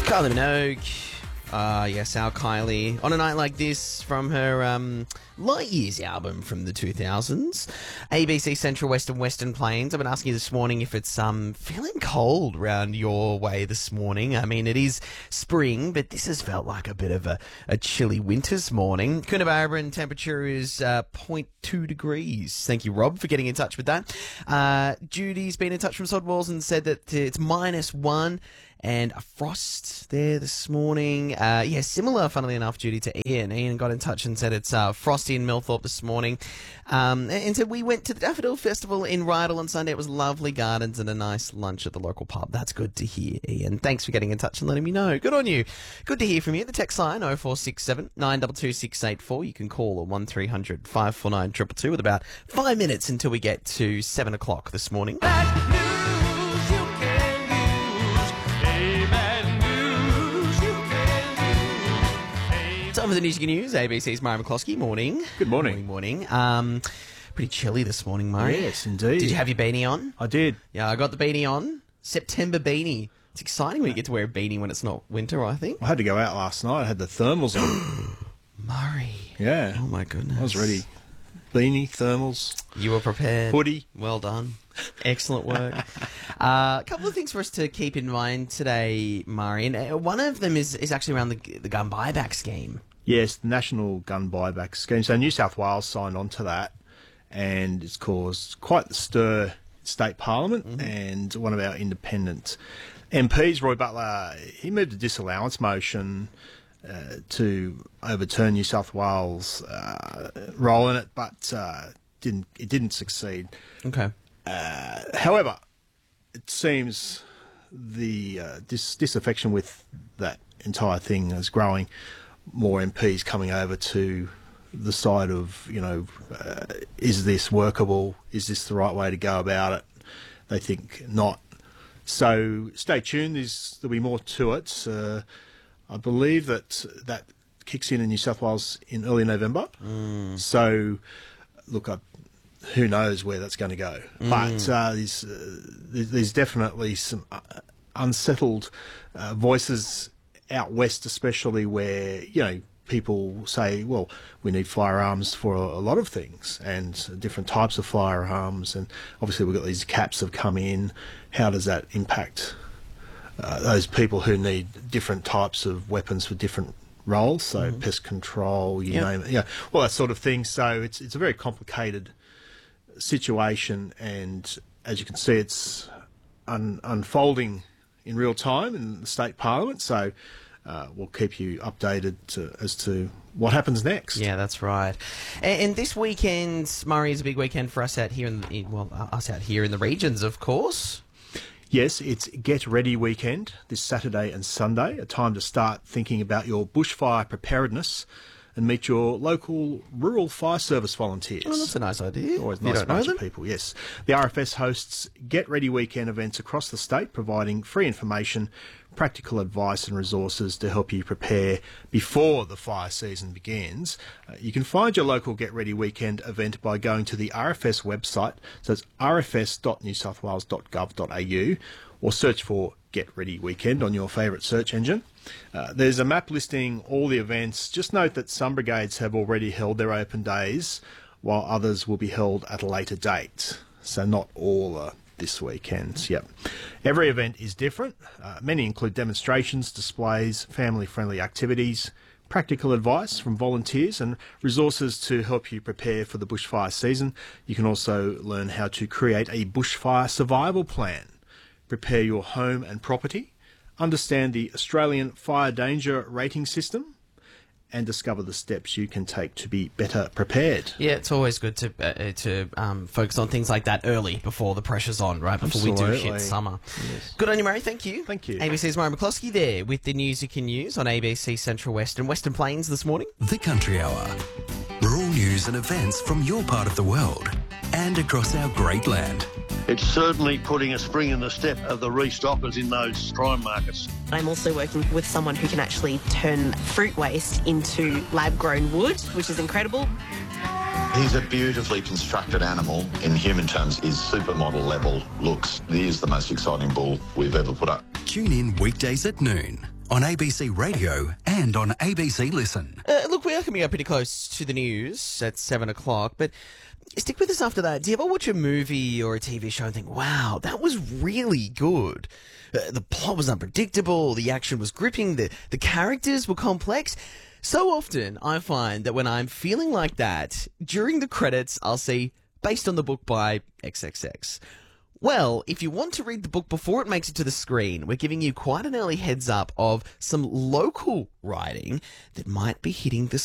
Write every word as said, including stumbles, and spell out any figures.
Kylie Minogue. Uh, yes, our Kylie. On a night like this, from her um, Light Years album from the two thousands. A B C Central West and Western Plains. I've been asking you this morning if it's um feeling cold round your way this morning. I mean, it is spring, but this has felt like a bit of a, a chilly winter's morning. Coonabarabran temperature is uh, zero point two degrees. Thank you, Rob, for getting in touch with that. Uh, Judy's been in touch from Sod Walls and said that it's minus one. And a frost there this morning. Uh, yeah, similar, funnily enough, Judy, to Ian. Ian got in touch and said it's uh, frosty in Millthorpe this morning. Um, and so we went to the Daffodil Festival in Rydal on Sunday. It was lovely gardens and a nice lunch at the local pub. That's good to hear, Ian. Thanks for getting in touch and letting me know. Good on you. Good to hear from you. The text line, oh four six seven, nine two two, six eight four. You can call on one three hundred, five four nine, two two two with about five minutes until we get to seven o'clock this morning. Time for the news you can use. A B C's Murray McCloskey. Morning. Good morning. Morning, morning. Um, pretty chilly this morning, Murray. Yes, indeed. Did you have your beanie on? I did. Yeah, I got the beanie on. September beanie. It's exciting when you get to wear a beanie when it's not winter, I think. I had to go out last night. I had the thermals on. Murray. Yeah. Oh, my goodness. I was ready. Beanie, thermals. You were prepared. Hoodie. Well done. Excellent work. uh, a couple of things for us to keep in mind today, Murray. And uh, one of them is, is actually around the, the gun buyback scheme. Yes, the National Gun Buyback Scheme. So New South Wales signed on to that, and it's caused quite the stir in State Parliament. Mm-hmm. And one of our independent M Ps, Roy Butler, he moved a disallowance motion uh, to overturn New South Wales' uh, role in it, but uh, didn't it didn't succeed. Okay. Uh, however, it seems the uh, dis- disaffection with that entire thing is growing. More M Ps coming over to the side of, you know, uh, is this workable? Is this the right way to go about it? They think not. So stay tuned. There's, there'll be more to it. Uh, I believe that that kicks in in New South Wales in early November. Mm. So, look, I, who knows where that's going to go. Mm. But uh, there's, uh, there's definitely some uh, unsettled uh, voices out west, especially, where, you know, people say, well, we need firearms for a, a lot of things and different types of firearms, and obviously we've got these caps have come in. How does that impact uh, those people who need different types of weapons for different roles? So mm-hmm. pest control, you yep. name it, yeah, all that sort of thing. So it's it's a very complicated situation, and as you can see, it's un- unfolding in real time in the State Parliament, so uh, we'll keep you updated to, as to what happens next. Yeah, that's right. And, and this weekend, Murray, is a big weekend for us out here in, in well, us out here in the regions, of course. Yes, it's Get Ready weekend this Saturday and Sunday, a time to start thinking about your bushfire preparedness and meet your local rural fire service volunteers. Oh, that's a nice idea. Always nice bunch of people, yes. The R F S hosts Get Ready weekend events across the state, providing free information, practical advice and resources to help you prepare before the fire season begins. Uh, you can find your local Get Ready weekend event by going to the R F S website, so it's r f s dot new south wales dot gov dot a u, or search for Get Ready Weekend on your favourite search engine. Uh, there's a map listing all the events. Just note that some brigades have already held their open days, while others will be held at a later date. So not all are this weekend. Yep. Every event is different. Uh, many include demonstrations, displays, family-friendly activities, practical advice from volunteers, and resources to help you prepare for the bushfire season. You can also learn how to create a bushfire survival plan, prepare your home and property, understand the Australian Fire Danger Rating System, and discover the steps you can take to be better prepared. Yeah, it's always good to uh, to um, focus on things like that early before the pressure's on, right? Before Absolutely. we do hit summer. Yes. Good on you, Murray. Thank you. Thank you. A B C's Murray McCloskey there with the news you can use on A B C Central West and Western Plains this morning. The Country Hour. Rural news and events from your part of the world and across our great land. It's certainly putting a spring in the step of the restockers in those prime markets. I'm also working with someone who can actually turn fruit waste into lab-grown wood, which is incredible. He's a beautifully constructed animal. In human terms, his supermodel level looks. He is the most exciting bull we've ever put up. Tune in weekdays at noon on A B C Radio and on A B C Listen. Uh, look, we are coming up pretty close to the news at seven o'clock, but stick with us after that. Do you ever watch a movie or a T V show and think, wow, that was really good? Uh, the plot was unpredictable, the action was gripping, the, the characters were complex. So often I find that when I'm feeling like that, during the credits, I'll see, based on the book by X X X. Well, if you want to read the book before it makes it to the screen, we're giving you quite an early heads up of some local writing that might be hitting the